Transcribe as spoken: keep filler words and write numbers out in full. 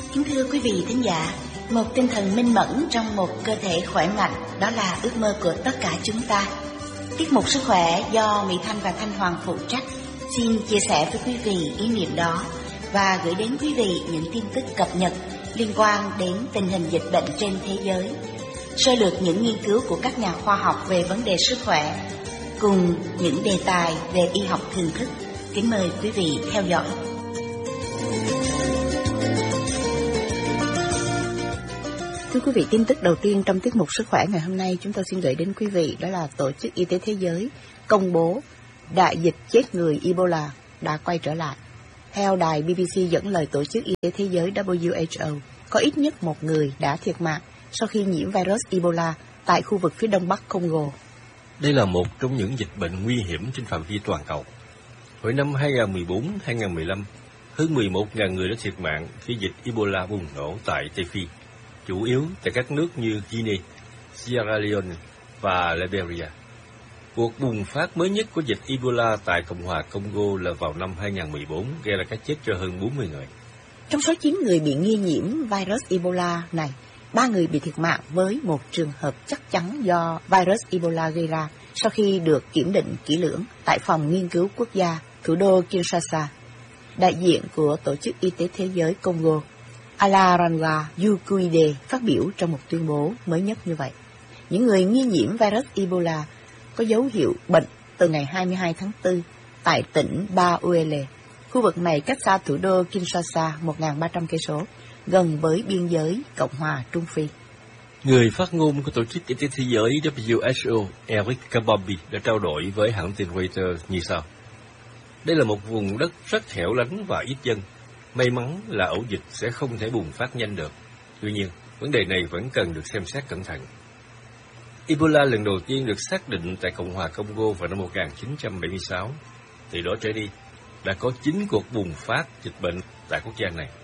Kính thưa quý vị thính giả, một tinh thần minh mẫn trong một cơ thể khỏe mạnh, đó là ước mơ của tất cả chúng ta. Tiết mục Sức khỏe do Mỹ Thanh và Thanh Hoàng phụ trách xin chia sẻ với quý vị ý niệm đó và gửi đến quý vị những tin tức cập nhật liên quan đến tình hình dịch bệnh trên thế giới, sơ lược những nghiên cứu của các nhà khoa học về vấn đề sức khỏe, cùng những đề tài về y học thường thức. Kính mời quý vị theo dõi. Thưa quý vị, tin tức đầu tiên trong tiết mục Sức khỏe ngày hôm nay chúng tôi xin gửi đến quý vị đó là Tổ chức Y tế Thế giới công bố đại dịch chết người Ebola đã quay trở lại. Theo đài bê bê xê dẫn lời Tổ chức Y tế Thế giới W H O, có ít nhất một người đã thiệt mạng sau khi nhiễm virus Ebola tại khu vực phía đông bắc Congo. Đây là một trong những dịch bệnh nguy hiểm trên phạm vi toàn cầu. Hồi năm hai không một bốn đến hai không một lăm, hơn mười một nghìn người đã thiệt mạng khi dịch Ebola bùng nổ tại Tây Phi, chủ yếu tại các nước như Guinea, Sierra Leone và Liberia. Cuộc bùng phát mới nhất của dịch Ebola tại Cộng hòa Congo là vào năm hai không một bốn, gây ra cái chết cho hơn bốn mươi người. Trong số chín người bị nghi nhiễm virus Ebola này, ba người bị thiệt mạng với một trường hợp chắc chắn do virus Ebola gây ra sau khi được kiểm định kỹ lưỡng tại Phòng Nghiên cứu Quốc gia, thủ đô Kinshasa. Đại diện của Tổ chức Y tế Thế giới Congo, Alaranga Yukuide, phát biểu trong một tuyên bố mới nhất như vậy. Những người nghi nhiễm virus Ebola có dấu hiệu bệnh từ ngày hai mươi hai tháng tư tại tỉnh Bauele. Khu vực này cách xa thủ đô Kinshasa một nghìn ba trăm cây số, gần với biên giới Cộng hòa Trung Phi. Người phát ngôn của Tổ chức Y tế Thế giới W H O, Eric Kabambi, đã trao đổi với hãng tin Reuters như sau. Đây là một vùng đất rất hẻo lánh và ít dân. May mắn là ổ dịch sẽ không thể bùng phát nhanh được. Tuy nhiên, vấn đề này vẫn cần được xem xét cẩn thận. Ebola lần đầu tiên được xác định tại Cộng hòa Congo vào năm một nghìn chín trăm bảy mươi sáu. Từ đó trở đi, đã có chín cuộc bùng phát dịch bệnh tại quốc gia này.